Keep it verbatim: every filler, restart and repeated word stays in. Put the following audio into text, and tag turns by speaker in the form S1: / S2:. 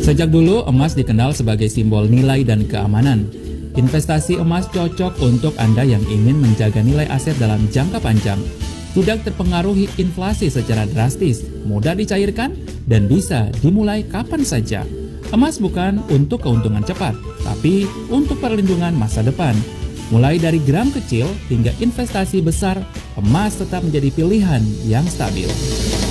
S1: Sejak dulu, emas dikenal sebagai simbol nilai dan keamanan. Investasi emas cocok untuk Anda yang ingin menjaga nilai aset dalam jangka panjang. Tidak terpengaruhi inflasi secara drastis, mudah dicairkan, dan bisa dimulai kapan saja. Emas bukan untuk keuntungan cepat, tapi untuk perlindungan masa depan. Mulai dari gram kecil hingga investasi besar, emas tetap menjadi pilihan yang stabil.